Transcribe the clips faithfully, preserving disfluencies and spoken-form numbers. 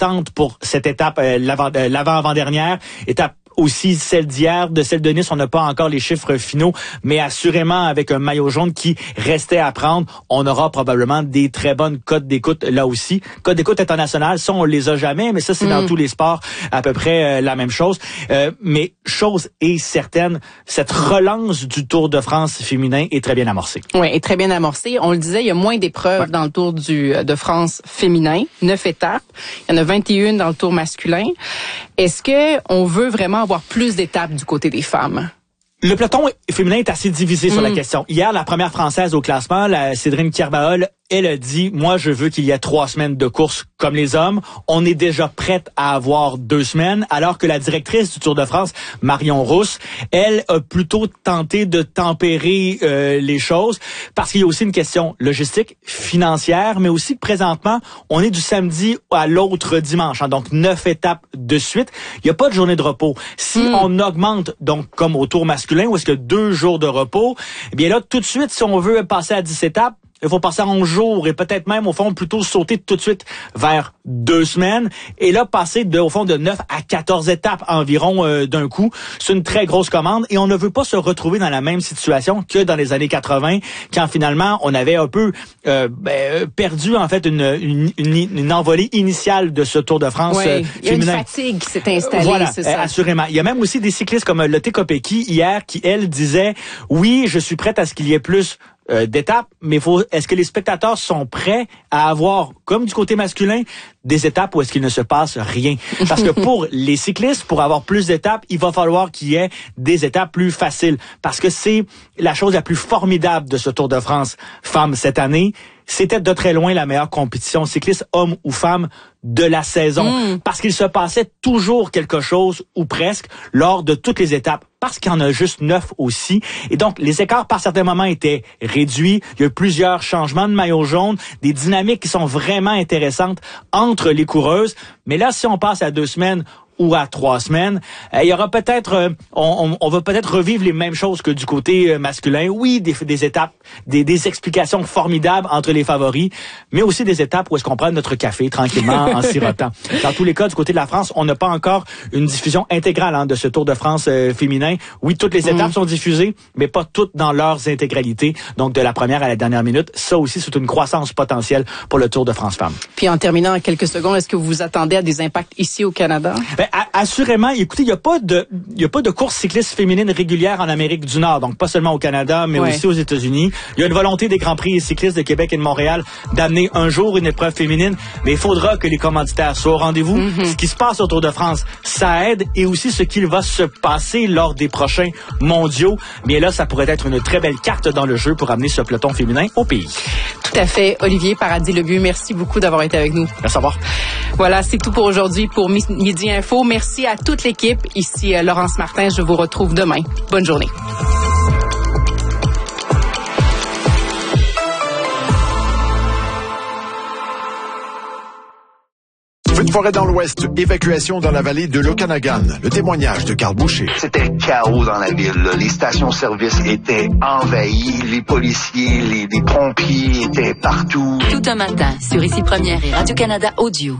importante pour cette étape, euh, l'avant, euh, l'avant-avant-dernière, étape aussi celle d'hier, de celle de Nice, on n'a pas encore les chiffres finaux, mais assurément avec un maillot jaune qui restait à prendre, on aura probablement des très bonnes cotes d'écoute là aussi. Cotes d'écoute internationales, ça on les a jamais, mais ça c'est mmh. dans tous les sports à peu près euh, la même chose. Euh, mais chose est certaine, cette relance du Tour de France féminin est très bien amorcée. Oui, est très bien amorcée. On le disait, il y a moins d'épreuves ouais. dans le Tour du de France féminin, neuf étapes. Il y en a vingt et une dans le Tour masculin. Est-ce que on veut vraiment avoir plus d'étapes du côté des femmes? Le peloton féminin est assez divisé mmh. sur la question. Hier, la première française au classement, la Cédrine Kierbaol, elle a dit, moi, je veux qu'il y ait trois semaines de course comme les hommes. On est déjà prête à avoir deux semaines, alors que la directrice du Tour de France, Marion Rousse, elle a plutôt tenté de tempérer euh, les choses, parce qu'il y a aussi une question logistique, financière, mais aussi que présentement, on est du samedi à l'autre dimanche, hein, donc neuf étapes de suite. Il n'y a pas de journée de repos. Si mmh. on augmente, donc comme au Tour masculin, où est-ce que deux jours de repos, eh bien là, tout de suite, si on veut passer à dix étapes, il faut passer à onze jours et peut-être même, au fond, plutôt sauter tout de suite vers deux semaines. Et là, passer de, au fond, de neuf à quatorze étapes environ euh, d'un coup. C'est une très grosse commande et on ne veut pas se retrouver dans la même situation que dans les années quatre-vingt, quand finalement, on avait un peu euh, ben, perdu, en fait, une, une, une, une envolée initiale de ce Tour de France oui, euh, il y a féminin. Une fatigue qui s'est installée, voilà, c'est ça. Euh, assurément. Il y a même aussi des cyclistes comme Lotte Kopecky hier qui, elle, disait « Oui, je suis prête à ce qu'il y ait plus Euh, d'étapes, mais faut, est-ce que les spectateurs sont prêts à avoir, comme du côté masculin, des étapes où est-ce qu'il ne se passe rien? Parce que pour les cyclistes, pour avoir plus d'étapes, il va falloir qu'il y ait des étapes plus faciles. Parce que c'est la chose la plus formidable de ce Tour de France femmes cette année. C'était de très loin la meilleure compétition cycliste, homme ou femme, de la saison. Mmh. Parce qu'il se passait toujours quelque chose, ou presque, lors de toutes les étapes. Parce qu'il y en a juste neuf aussi. Et donc, les écarts, par certains moments, étaient réduits. Il y a eu plusieurs changements de maillot jaune, des dynamiques qui sont vraiment intéressantes entre les coureuses. Mais là, si on passe à deux semaines ou à trois semaines, euh, il y aura peut-être, euh, on, on, on va peut-être revivre les mêmes choses que du côté euh, masculin. Oui, des, des étapes, des, des explications formidables entre les favoris, mais aussi des étapes où est-ce qu'on prend notre café tranquillement en sirotant. Dans tous les cas, du côté de la France, on n'a pas encore une diffusion intégrale hein, de ce Tour de France euh, féminin. Oui, toutes les étapes mmh. sont diffusées, mais pas toutes dans leurs intégralités. Donc, de la première à la dernière minute, ça aussi, c'est une croissance potentielle pour le Tour de France femmes. Puis, en terminant en quelques secondes, est-ce que vous vous attendez à des impacts ici au Canada? Ben, assurément, écoutez, il n'y a pas de, il y a pas de course cycliste féminine régulière en Amérique du Nord, donc pas seulement au Canada, mais ouais. aussi aux États-Unis. Il y a une volonté des Grands Prix cyclistes de Québec et de Montréal d'amener un jour une épreuve féminine, mais il faudra que les commanditaires soient au rendez-vous. Mm-hmm. Ce qui se passe au Tour de France, ça aide, et aussi ce qu'il va se passer lors des prochains mondiaux. Mais là, ça pourrait être une très belle carte dans le jeu pour amener ce peloton féminin au pays. Tout à fait. Olivier Paradis-Lebu, merci beaucoup d'avoir été avec nous. Merci, au revoir. Voilà, c'est tout pour aujourd'hui pour Midi Info. Merci à toute l'équipe. Ici Laurence Martin, je vous retrouve demain. Bonne journée. Feu de forêt dans l'ouest, évacuation dans la vallée de l'Okanagan. Le témoignage de Carl Boucher. C'était chaos dans la ville. Là. Les stations-service étaient envahies, les policiers, les, les pompiers étaient partout. Tout un matin, sur Ici Première et Radio-Canada Audio.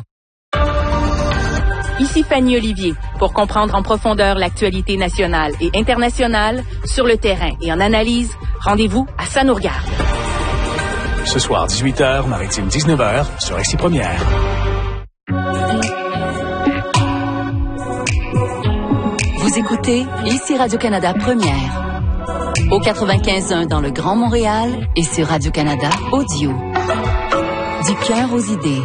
Ici Fanny Olivier. Pour comprendre en profondeur l'actualité nationale et internationale, sur le terrain et en analyse, rendez-vous à Ça nous regarde. Ce soir, dix-huit heures, Maritime dix-neuf heures, sur Ici Première. Vous écoutez Ici Radio-Canada Première. Au quatre-vingt-quinze un dans le Grand Montréal et sur Radio-Canada Audio. Du cœur aux idées.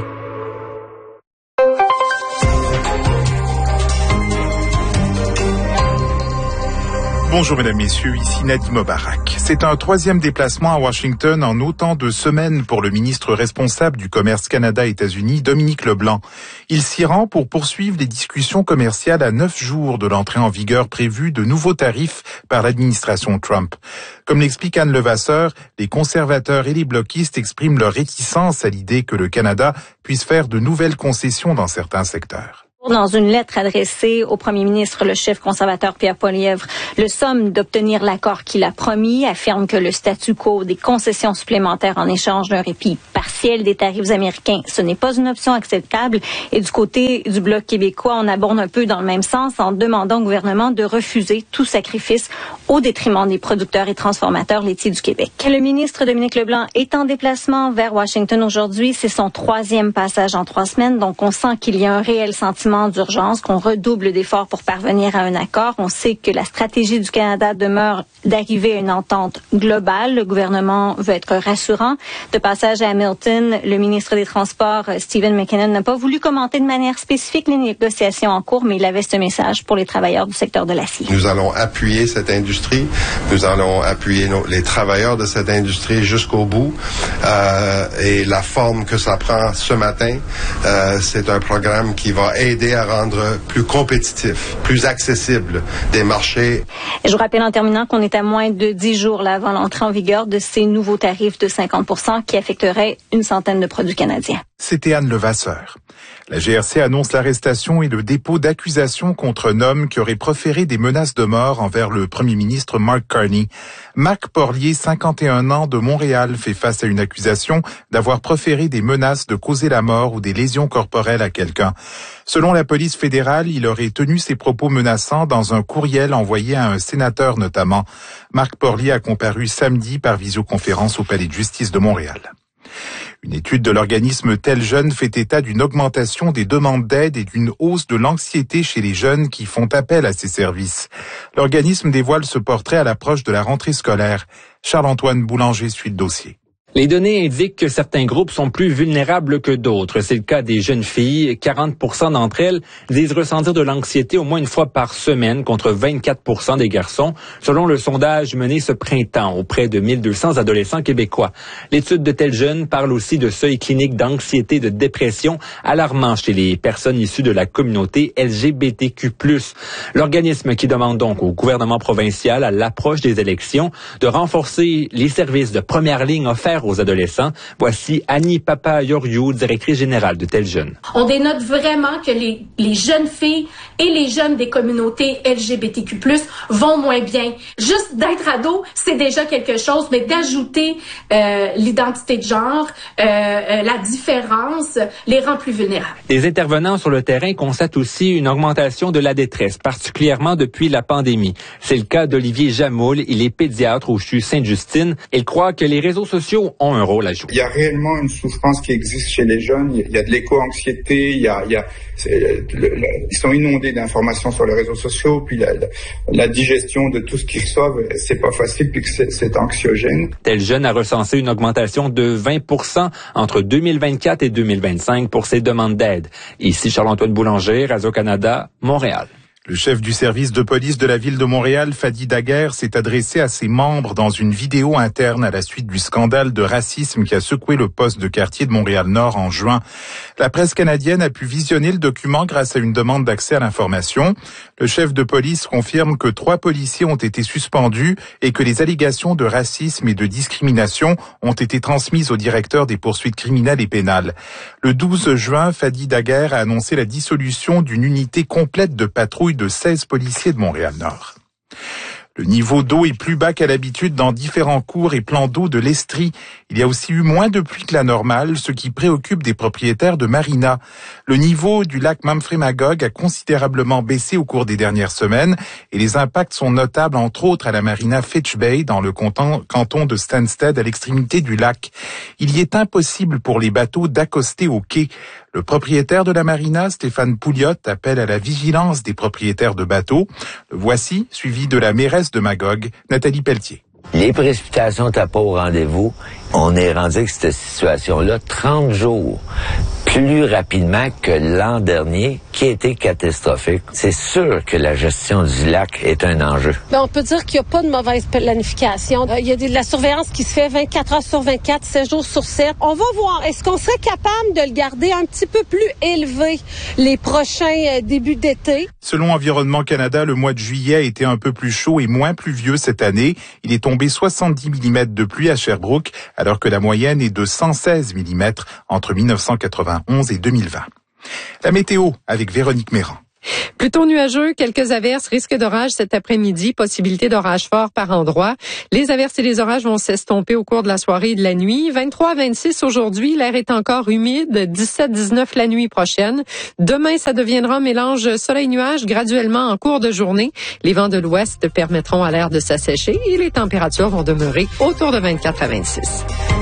Bonjour mesdames, messieurs, ici Nadim Mobarak. C'est un troisième déplacement à Washington en autant de semaines pour le ministre responsable du commerce Canada-États-Unis, Dominique Leblanc. Il s'y rend pour poursuivre les discussions commerciales à neuf jours de l'entrée en vigueur prévue de nouveaux tarifs par l'administration Trump. Comme l'explique Anne Levasseur, les conservateurs et les bloquistes expriment leur réticence à l'idée que le Canada puisse faire de nouvelles concessions dans certains secteurs. Dans une lettre adressée au premier ministre, le chef conservateur Pierre Poilievre le somme d'obtenir l'accord qu'il a promis, affirme que le statu quo des concessions supplémentaires en échange d'un répit partiel des tarifs américains, ce n'est pas une option acceptable. Et du côté du Bloc québécois, on aborde un peu dans le même sens en demandant au gouvernement de refuser tout sacrifice au détriment des producteurs et transformateurs laitiers du Québec. Le ministre Dominique Leblanc est en déplacement vers Washington aujourd'hui. C'est son troisième passage en trois semaines, donc on sent qu'il y a un réel sentiment d'urgence, qu'on redouble d'efforts pour parvenir à un accord. On sait que la stratégie du Canada demeure d'arriver à une entente globale. Le gouvernement veut être rassurant. De passage à Hamilton, le ministre des Transports, Stephen McKinnon, n'a pas voulu commenter de manière spécifique les négociations en cours, mais il avait ce message pour les travailleurs du secteur de l'acier. Nous allons appuyer cette industrie. Nous allons appuyer nos, les travailleurs de cette industrie jusqu'au bout. Euh, et la forme que ça prend ce matin, euh, c'est un programme qui va aider à rendre plus compétitif, plus accessible des marchés. Je vous rappelle en terminant qu'on est à moins de dix jours là, avant l'entrée en vigueur de ces nouveaux tarifs de cinquante pour cent qui affecteraient une centaine de produits canadiens. C'était Anne Levasseur. La G R C annonce l'arrestation et le dépôt d'accusations contre un homme qui aurait proféré des menaces de mort envers le premier ministre Mark Carney. Marc Porlier, cinquante et un ans, de Montréal, fait face à une accusation d'avoir proféré des menaces de causer la mort ou des lésions corporelles à quelqu'un. Selon la police fédérale, il aurait tenu ses propos menaçants dans un courriel envoyé à un sénateur notamment. Marc Porlier a comparu samedi par visioconférence au Palais de justice de Montréal. Une étude de l'organisme Tel Jeune fait état d'une augmentation des demandes d'aide et d'une hausse de l'anxiété chez les jeunes qui font appel à ces services. L'organisme dévoile ce portrait à l'approche de la rentrée scolaire. Charles-Antoine Boulanger suit le dossier. Les données indiquent que certains groupes sont plus vulnérables que d'autres. C'est le cas des jeunes filles. quarante pour cent d'entre elles disent ressentir de l'anxiété au moins une fois par semaine contre vingt-quatre pour cent des garçons, selon le sondage mené ce printemps auprès de mille deux cents adolescents québécois. L'étude de Tel Jeune parle aussi de seuils cliniques d'anxiété et de dépression alarmants chez les personnes issues de la communauté L G B T Q plus. L'organisme qui demande donc au gouvernement provincial, à l'approche des élections, de renforcer les services de première ligne offerts aux adolescents. Voici Annie Papa-Yoriou, directrice générale de Tel Jeune. On dénote vraiment que les, les jeunes filles et les jeunes des communautés L G B T Q plus, vont moins bien. Juste d'être ado, c'est déjà quelque chose, mais d'ajouter euh, l'identité de genre, euh, euh, la différence, les rend plus vulnérables. Les intervenants sur le terrain constatent aussi une augmentation de la détresse, particulièrement depuis la pandémie. C'est le cas d'Olivier Jamoul, il est pédiatre au C H U Sainte-Justine. Il croit que les réseaux sociaux ont un rôle à jouer. Il y a réellement une souffrance qui existe chez les jeunes. Il y a de l'éco-anxiété, il y a, il y a, c'est, le, le, ils sont inondés d'informations sur les réseaux sociaux, puis la, la, la digestion de tout ce qu'ils reçoivent, c'est pas facile, puis que c'est, c'est anxiogène. Tel Jeune a recensé une augmentation de vingt pour cent entre deux mille vingt-quatre et deux mille vingt-cinq pour ses demandes d'aide. Ici Charles-Antoine Boulanger, Radio-Canada, Montréal. Le chef du service de police de la ville de Montréal, Fadi Daguerre, s'est adressé à ses membres dans une vidéo interne à la suite du scandale de racisme qui a secoué le poste de quartier de Montréal-Nord en juin. La presse canadienne a pu visionner le document grâce à une demande d'accès à l'information. Le chef de police confirme que trois policiers ont été suspendus et que les allégations de racisme et de discrimination ont été transmises au directeur des poursuites criminelles et pénales. Le douze juin, Fadi Daguerre a annoncé la dissolution d'une unité complète de patrouille de seize policiers de Montréal-Nord. Le niveau d'eau est plus bas qu'à l'habitude dans différents cours et plans d'eau de l'Estrie. Il y a aussi eu moins de pluie que la normale, ce qui préoccupe des propriétaires de marinas. Le niveau du lac Memphremagog a considérablement baissé au cours des dernières semaines et les impacts sont notables entre autres à la marina Fitch Bay dans le canton de Stansted à l'extrémité du lac. Il y est impossible pour les bateaux d'accoster au quai. Le propriétaire de la marina, Stéphane Pouliot, appelle à la vigilance des propriétaires de bateaux. Le voici, suivi de la mairesse de Magog, Nathalie Pelletier. Les précipitations n'étaient pas au rendez-vous. On est rendu avec cette situation-là trente jours plus rapidement que l'an dernier, qui a été catastrophique. C'est sûr que la gestion du lac est un enjeu. Bien, on peut dire qu'il n'y a pas de mauvaise planification. Euh, il y a de la surveillance qui se fait vingt-quatre heures sur vingt-quatre, sept jours sur sept. On va voir, est-ce qu'on serait capable de le garder un petit peu plus élevé les prochains euh, débuts d'été? Selon Environnement Canada, le mois de juillet a été un peu plus chaud et moins pluvieux cette année. Il est tombé soixante-dix millimètres de pluie à Sherbrooke, alors que la moyenne est de cent seize millimètres entre mille neuf cent quatre-vingt-onze et deux mille vingt. La météo avec Véronique Méran. Plutôt nuageux, quelques averses, risque d'orage cet après-midi, possibilité d'orage fort par endroit. Les averses et les orages vont s'estomper au cours de la soirée et de la nuit. vingt-trois à vingt-six aujourd'hui, l'air est encore humide, dix-sept à dix-neuf la nuit prochaine. Demain, ça deviendra un mélange soleil-nuage graduellement en cours de journée. Les vents de l'ouest permettront à l'air de s'assécher et les températures vont demeurer autour de vingt-quatre à vingt-six.